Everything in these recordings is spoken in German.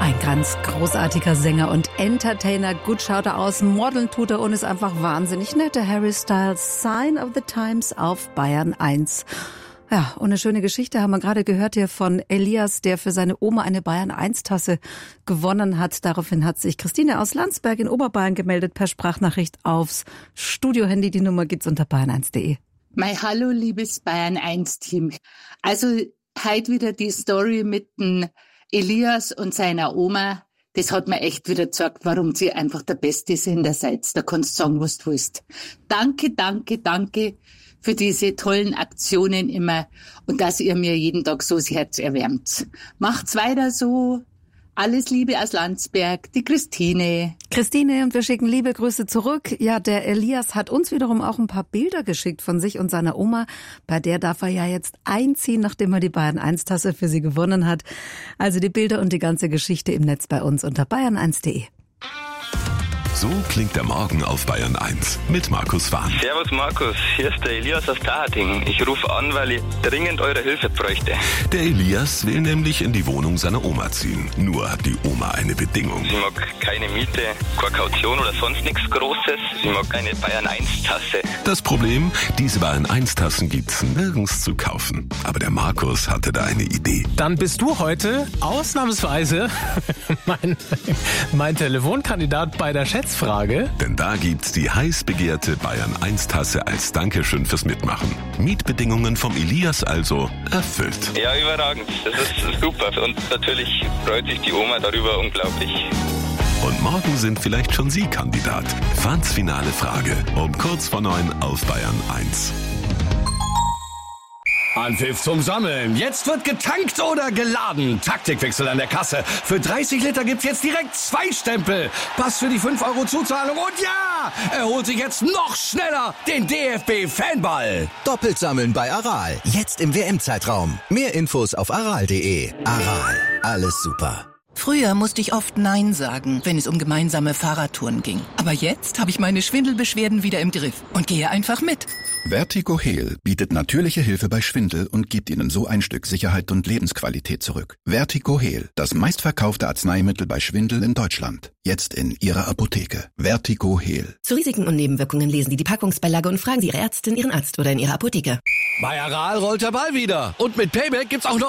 Ein ganz großartiger Sänger und Entertainer. Gut schaut er aus, modeln tut er und ist einfach wahnsinnig nett. Der Harry Styles, Sign of the Times auf Bayern 1. Ja, und eine schöne Geschichte haben wir gerade gehört hier von Elias, der für seine Oma eine Bayern 1-Tasse gewonnen hat. Daraufhin hat sich Christine aus Landsberg in Oberbayern gemeldet per Sprachnachricht aufs Studiohandy. Die Nummer gibt's unter bayern1.de. Hallo, liebes Bayern 1-Team. Also heute wieder die Story mit dem Elias und seiner Oma. Das hat mir echt wieder gezeigt, warum sie einfach der beste Sender seid. Da kannst du sagen, was du willst. Danke für diese tollen Aktionen immer und dass ihr mir jeden Tag so das Herz erwärmt. Macht's weiter so. Alles Liebe aus Landsberg, die Christine. Christine, und wir schicken liebe Grüße zurück. Ja, der Elias hat uns wiederum auch ein paar Bilder geschickt von sich und seiner Oma. Bei der darf er ja jetzt einziehen, nachdem er die Bayern 1-Tasse für sie gewonnen hat. Also die Bilder und die ganze Geschichte im Netz bei uns unter bayern1.de. So klingt der Morgen auf Bayern 1 mit Markus Wahn. Servus Markus, hier ist der Elias aus Tahating. Ich rufe an, weil ich dringend eure Hilfe bräuchte. Der Elias will nämlich in die Wohnung seiner Oma ziehen. Nur hat die Oma eine Bedingung. Sie mag keine Miete, keine Kaution oder sonst nichts Großes. Sie mag eine Bayern 1-Tasse. Das Problem, diese Bayern 1-Tassen gibt's nirgends zu kaufen. Aber der Markus hatte da eine Idee. Dann bist du heute ausnahmsweise mein Telefonkandidat bei der Schätzfrage. Denn da gibt's die heiß begehrte Bayern 1-Tasse als Dankeschön fürs Mitmachen. Mietbedingungen vom Elias also erfüllt. Ja, überragend. Das ist super. Und natürlich freut sich die Oma darüber unglaublich. Und morgen sind vielleicht schon Sie Kandidat. Fans finale Frage um kurz vor 9 auf Bayern 1. Anpfiff zum Sammeln. Jetzt wird getankt oder geladen. Taktikwechsel an der Kasse. Für 30 Liter gibt's jetzt direkt 2 Stempel. Pass für die 5 € Zuzahlung. Und ja, er holt sich jetzt noch schneller den DFB-Fanball. Doppelt sammeln bei Aral. Jetzt im WM-Zeitraum. Mehr Infos auf aral.de. Aral. Alles super. Früher musste ich oft Nein sagen, wenn es um gemeinsame Fahrradtouren ging. Aber jetzt habe ich meine Schwindelbeschwerden wieder im Griff und gehe einfach mit. Vertigo Heal bietet natürliche Hilfe bei Schwindel und gibt Ihnen so ein Stück Sicherheit und Lebensqualität zurück. Vertigo Heal, das meistverkaufte Arzneimittel bei Schwindel in Deutschland. Jetzt in Ihrer Apotheke. Vertigo Heal. Zu Risiken und Nebenwirkungen lesen Sie die Packungsbeilage und fragen Sie Ihre Ärztin, Ihren Arzt oder in Ihrer Apotheke. Bei Aral rollt der Ball wieder. Und mit Payback gibt's auch noch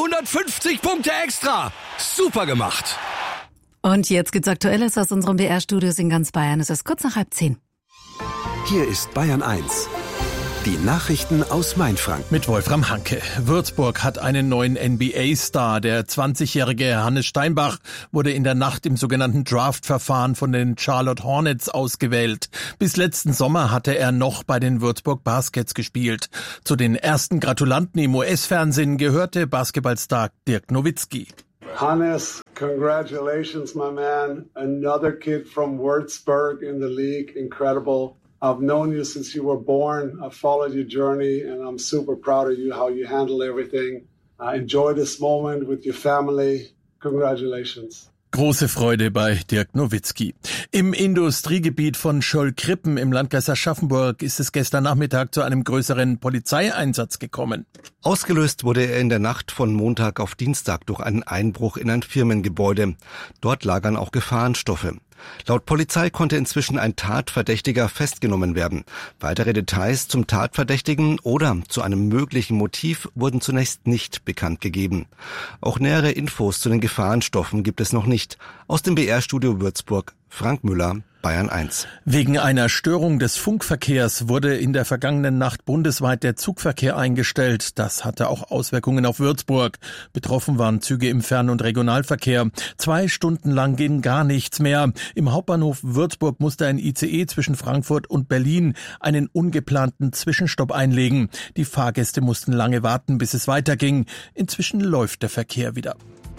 250 Punkte extra. Super gemacht. Und jetzt gibt's Aktuelles aus unserem BR-Studios in ganz Bayern. Es ist kurz nach 9:30. Hier ist Bayern 1. Die Nachrichten aus Mainfranken. Mit Wolfram Hanke. Würzburg hat einen neuen NBA-Star. Der 20-jährige Hannes Steinbach wurde in der Nacht im sogenannten Draft-Verfahren von den Charlotte Hornets ausgewählt. Bis letzten Sommer hatte er noch bei den Würzburg Baskets gespielt. Zu den ersten Gratulanten im US-Fernsehen gehörte Basketballstar Dirk Nowitzki. Hannes, congratulations, my man. Another kid from Würzburg in the league. Incredible. I've known you since you were born. I've followed your journey, and I'm super proud of you, how you handle everything. Enjoy this moment with your family. Congratulations. Große Freude bei Dirk Nowitzki. Im Industriegebiet von Scholl-Krippen im Landkreis Aschaffenburg ist es gestern Nachmittag zu einem größeren Polizeieinsatz gekommen. Ausgelöst wurde er in der Nacht von Montag auf Dienstag durch einen Einbruch in ein Firmengebäude. Dort lagern auch Gefahrenstoffe. Laut Polizei konnte inzwischen ein Tatverdächtiger festgenommen werden. Weitere Details zum Tatverdächtigen oder zu einem möglichen Motiv wurden zunächst nicht bekannt gegeben. Auch nähere Infos zu den Gefahrenstoffen gibt es noch nicht. Aus dem BR-Studio Würzburg, Frank Müller, Bayern 1. Wegen einer Störung des Funkverkehrs wurde in der vergangenen Nacht bundesweit der Zugverkehr eingestellt. Das hatte auch Auswirkungen auf Würzburg. Betroffen waren Züge im Fern- und Regionalverkehr. 2 Stunden lang ging gar nichts mehr. Im Hauptbahnhof Würzburg musste ein ICE zwischen Frankfurt und Berlin einen ungeplanten Zwischenstopp einlegen. Die Fahrgäste mussten lange warten, bis es weiterging. Inzwischen läuft der Verkehr wieder.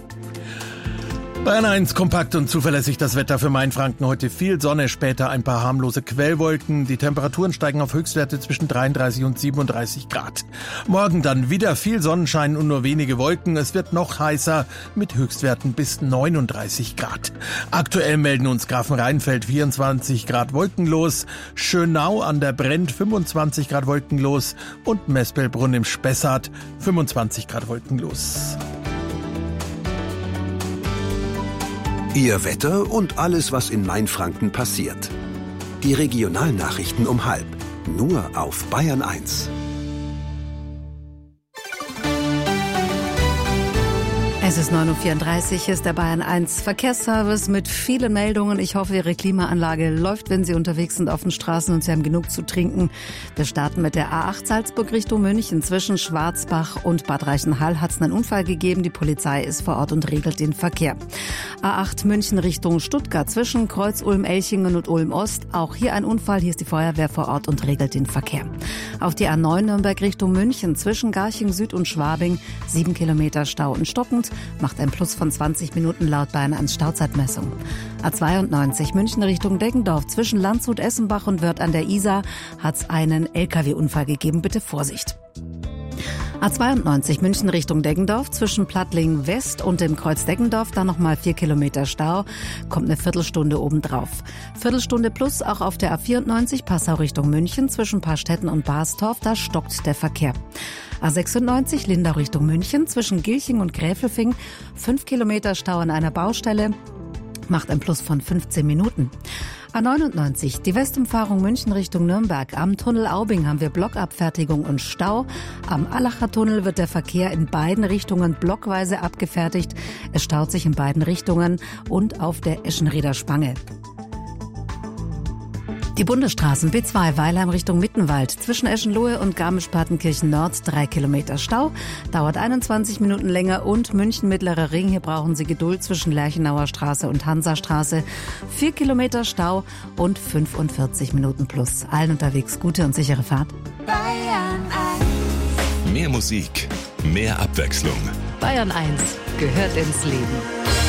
Bayern 1, kompakt und zuverlässig das Wetter für Mainfranken. Heute viel Sonne, später ein paar harmlose Quellwolken. Die Temperaturen steigen auf Höchstwerte zwischen 33 und 37 Grad. Morgen dann wieder viel Sonnenschein und nur wenige Wolken. Es wird noch heißer mit Höchstwerten bis 39 Grad. Aktuell melden uns Grafenrheinfeld 24 Grad wolkenlos, Schönau an der Brenn 25 Grad wolkenlos und Mespelbrunn im Spessart 25 Grad wolkenlos. Ihr Wetter und alles, was in Mainfranken passiert. Die Regionalnachrichten um 12:30. Nur auf Bayern 1. Es ist 9:34 Uhr, hier ist der Bayern 1 Verkehrsservice mit vielen Meldungen. Ich hoffe, Ihre Klimaanlage läuft, wenn Sie unterwegs sind auf den Straßen und Sie haben genug zu trinken. Wir starten mit der A8 Salzburg Richtung München. Zwischen Schwarzbach und Bad Reichenhall hat es einen Unfall gegeben. Die Polizei ist vor Ort und regelt den Verkehr. A8 München Richtung Stuttgart zwischen Kreuz-Ulm-Elchingen und Ulm-Ost. Auch hier ein Unfall. Hier ist die Feuerwehr vor Ort und regelt den Verkehr. Auf die A9 Nürnberg Richtung München zwischen Garching Süd und Schwabing 7 Kilometer Stau und stockend. Macht ein Plus von 20 Minuten laut Bayern 1 Stauzeitmessung. A92 München Richtung Deggendorf zwischen Landshut, Essenbach und Wörth an der Isar hat es einen LKW-Unfall gegeben. Bitte Vorsicht. A92 München Richtung Deggendorf zwischen Plattling West und dem Kreuz Deggendorf, da nochmal 4 Kilometer Stau, kommt eine Viertelstunde obendrauf. Viertelstunde plus auch auf der A94 Passau Richtung München zwischen Paarstetten und Bastorf, da stockt der Verkehr. A96 Lindau Richtung München zwischen Gilching und Gräfelfing, 5 Kilometer Stau an einer Baustelle, macht ein Plus von 15 Minuten. A99, die Westumfahrung München Richtung Nürnberg. Am Tunnel Aubing haben wir Blockabfertigung und Stau. Am Allacher Tunnel wird der Verkehr in beiden Richtungen blockweise abgefertigt. Es staut sich in beiden Richtungen und auf der Eschenrieder Spange. Die Bundesstraßen B2 Weilheim Richtung Mittenwald zwischen Eschenlohe und Garmisch-Partenkirchen Nord 3 Kilometer Stau, dauert 21 Minuten länger und München Mittlerer Ring, hier brauchen Sie Geduld zwischen Lerchenauer Straße und Hansastraße, 4 Kilometer Stau und 45 Minuten plus. Allen unterwegs gute und sichere Fahrt. Bayern 1. Mehr Musik, mehr Abwechslung. Bayern 1 gehört ins Leben.